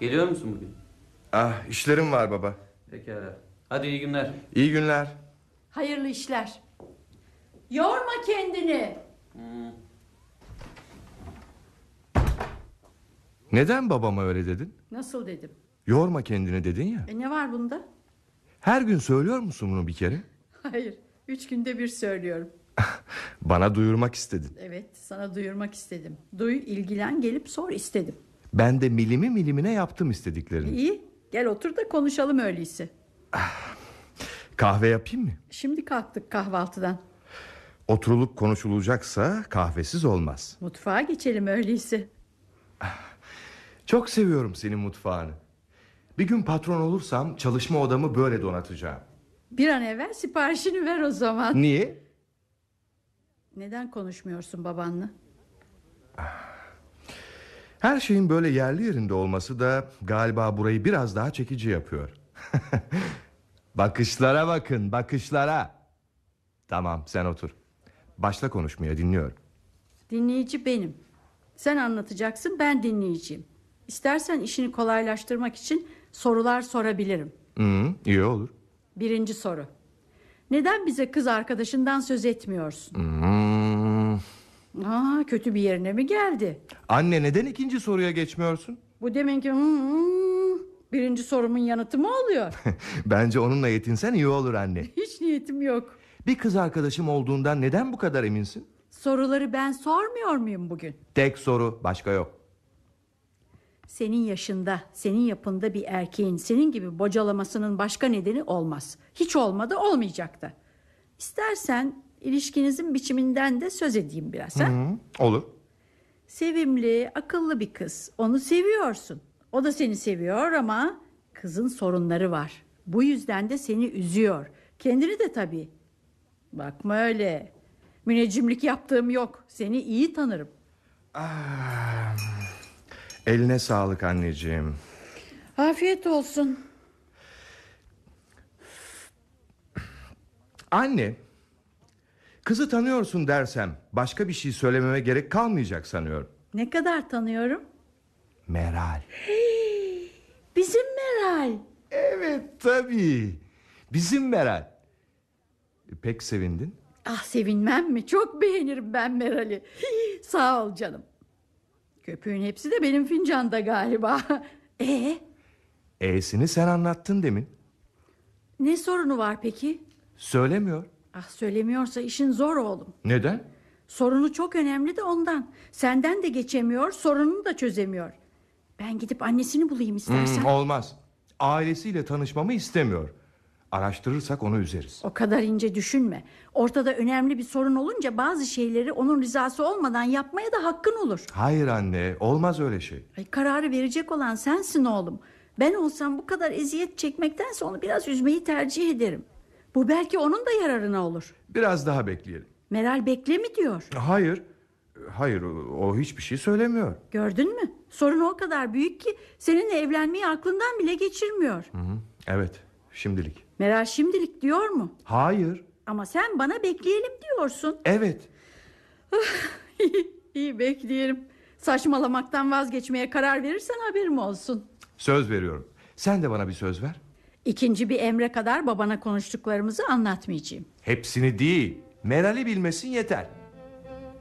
Geliyor musun bugün? Ah, işlerim var baba. Pekala. Hadi iyi günler. İyi günler. Hayırlı işler. Yorma kendini. Neden babama öyle dedin? Nasıl dedim? Yorma kendini dedin ya. Ne var bunda? Her gün söylüyor musun bunu bir kere? Hayır, 3 günde bir söylüyorum. Bana duyurmak istedin. Evet, sana duyurmak istedim. Duy, ilgilen, gelip sor istedim. Ben de milimi milimine yaptım istediklerini. İyi, gel otur da konuşalım öyleyse. Kahve yapayım mı? Şimdi kalktık kahvaltıdan. Oturulup konuşulacaksa kahvesiz olmaz. Mutfağa geçelim öyleyse. Çok seviyorum senin mutfağını. Bir gün patron olursam çalışma odamı böyle donatacağım. Bir an evvel siparişini ver o zaman. Niye? Neden konuşmuyorsun babanla? Her şeyin böyle yerli yerinde olması da galiba burayı biraz daha çekici yapıyor. Bakışlara bakın, bakışlara. Tamam, sen otur. Başla konuşmaya, dinliyorum. Dinleyici benim. Sen anlatacaksın, ben dinleyeceğim. İstersen işini kolaylaştırmak için sorular sorabilirim. İyi olur. 1. soru. Neden bize kız arkadaşından söz etmiyorsun? Kötü bir yerine mi geldi? Anne, neden 2. soruya geçmiyorsun? Bu deminki 1. sorumun yanıtı mı oluyor? Bence onunla yetinsen iyi olur anne. Hiç niyetim yok. Bir kız arkadaşım olduğundan neden bu kadar eminsin? Soruları ben sormuyor muyum bugün? Tek soru, başka yok. Senin yaşında, senin yapında bir erkeğin senin gibi bocalamasının başka nedeni olmaz. Hiç olmadı, olmayacak da. İstersen ilişkinizin biçiminden de söz edeyim biraz. Olur. Sevimli, akıllı bir kız. Onu seviyorsun. O da seni seviyor ama kızın sorunları var. Bu yüzden de seni üzüyor. Kendini de tabii. Bakma öyle. Müneccimlik yaptığım yok. Seni iyi tanırım. Eline sağlık anneciğim. Afiyet olsun. Anne, kızı tanıyorsun dersem başka bir şey söylememe gerek kalmayacak sanıyorum. Ne kadar tanıyorum? Meral. Bizim Meral. Evet, tabii. Bizim Meral. Pek sevindin. Sevinmem mi? Çok beğenirim ben Meral'i. Sağ ol canım. Köpüğün hepsi de benim fincanda galiba. E'sini sen anlattın demin. Ne sorunu var peki? Söylemiyor. Söylemiyorsa işin zor oğlum. Neden? Sorunu çok önemli de ondan. Senden de geçemiyor, sorununu da çözemiyor. Ben gidip annesini bulayım istersen. Olmaz. Ailesiyle tanışmamı istemiyor. Araştırırsak onu üzeriz. O kadar ince düşünme. Ortada önemli bir sorun olunca bazı şeyleri onun rızası olmadan yapmaya da hakkın olur. Hayır anne, olmaz öyle şey. Kararı verecek olan sensin oğlum. Ben olsam bu kadar eziyet çekmektense onu biraz üzmeyi tercih ederim. Bu belki onun da yararına olur. Biraz daha bekleyelim. Meral bekle mi diyor? Hayır, o hiçbir şey söylemiyor. Gördün mü? Sorun o kadar büyük ki seninle evlenmeyi aklından bile geçirmiyor. Evet, şimdilik. Meral şimdilik diyor mu? Hayır. Ama sen bana bekleyelim diyorsun. Evet. İyi bekleyelim. Saçmalamaktan vazgeçmeye karar verirsen haberim olsun. Söz veriyorum. Sen de bana bir söz ver. 2. bir emre kadar babana konuştuklarımızı anlatmayacağım. Hepsini değil, Meral'i bilmesin yeter.